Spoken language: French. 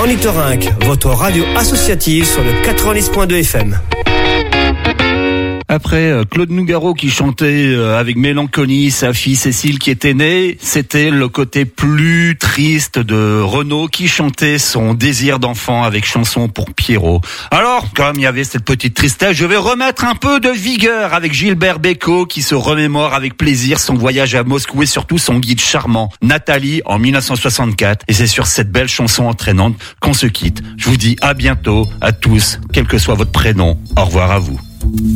Ornithorynque, votre radio associative sur le 90.2 FM. Après Claude Nougaro qui chantait avec mélancolie sa fille Cécile qui était née, c'était le côté plus triste de Renaud qui chantait son désir d'enfant avec chanson pour Pierrot. Alors, comme il y avait cette petite tristesse, je vais remettre un peu de vigueur avec Gilbert Bécaud qui se remémore avec plaisir son voyage à Moscou et surtout son guide charmant, Nathalie, en 1964. Et c'est sur cette belle chanson entraînante qu'on se quitte. Je vous dis à bientôt à tous, quel que soit votre prénom. Au revoir à vous.